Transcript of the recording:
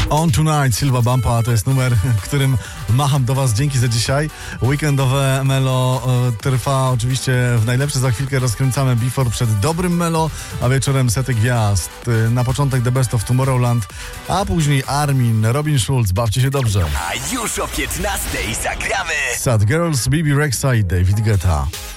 On Tonight, Silva Bumpa, to jest numer, którym macham do Was. Dzięki za dzisiaj. Weekendowe Melo trwa oczywiście w najlepsze. Za chwilkę rozkręcamy Before przed dobrym Melo, a wieczorem sety gwiazd. Na początek The Best of Tomorrowland, a później Armin, Robin Schulz. Bawcie się dobrze. A już o 15:00 zagramy Sad Girls, Bibi Rexa i David Guetta.